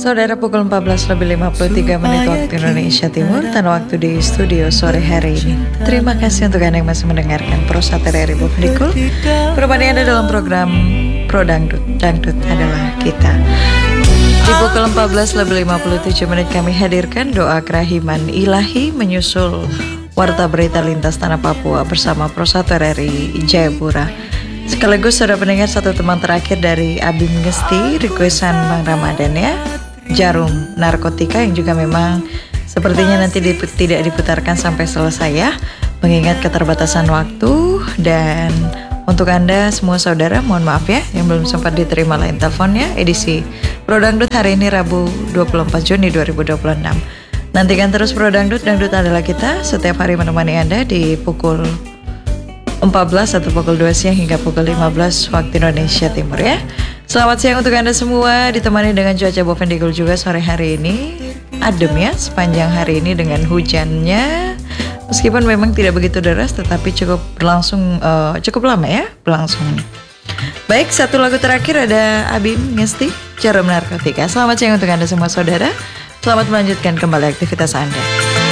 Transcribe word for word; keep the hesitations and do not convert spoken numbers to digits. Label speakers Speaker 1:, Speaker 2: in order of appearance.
Speaker 1: Saudara, pukul empat belas lebih lima puluh tiga menit waktu Indonesia Timur dan waktu di studio sore hari ini. Terima kasih untuk Anda yang masih mendengarkan Prosa T R R Ibu Pendikul. Berbanding Anda dalam program Pro Dangdut. Dangdut adalah kita. Di pukul empat belas lebih lima puluh tujuh menit kami hadirkan doa kerahiman ilahi menyusul Warta Berita Lintas Tanah Papua bersama Prosa T R R I Jayapura. Sekaligus sudah mendengar satu teman terakhir dari Abim Ngesti, requestan Bang Ramadan ya, Jarum Narkotika, yang juga memang sepertinya nanti dip- tidak diputarkan sampai selesai ya, mengingat keterbatasan waktu. Dan untuk Anda semua saudara, mohon maaf ya yang belum sempat diterima line teleponnya. Edisi Pro Dangdut hari ini Rabu dua puluh empat Juni dua ribu dua puluh enam. Nantikan terus Pro Dangdut, Dangdut adalah kita, setiap hari menemani Anda di pukul empat belas atau pukul dua siang hingga pukul lima belas waktu Indonesia Timur ya. Selamat siang untuk Anda semua, ditemani dengan cuaca Bopendikul juga sore hari ini. Adem ya sepanjang hari ini dengan hujannya. Meskipun memang tidak begitu deras, tetapi cukup berlangsung uh, cukup lama ya berlangsung. Baik, satu lagu terakhir ada Abim Ngesti, Jarum Narkotika. Selamat siang untuk Anda semua saudara. Selamat melanjutkan kembali aktivitas Anda.